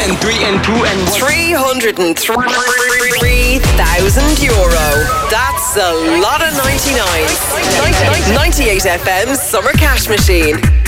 and 3 and 2 and 303,000 euro. That's a lot of 99. 98 FM Summer Cash Machine.